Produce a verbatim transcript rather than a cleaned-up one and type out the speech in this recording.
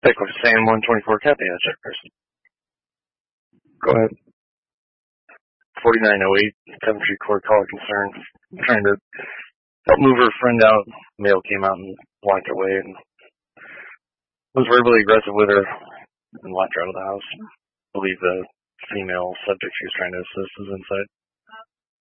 Pick with Sam one twenty-four Cafe, that's our person. Go ahead. forty-nine oh eight, Coventry Court, call of concern. I'm trying to help move her friend out. Male came out and blocked her way and was verbally aggressive with her and locked her out of the house. I believe the female subject she was trying to assist is inside.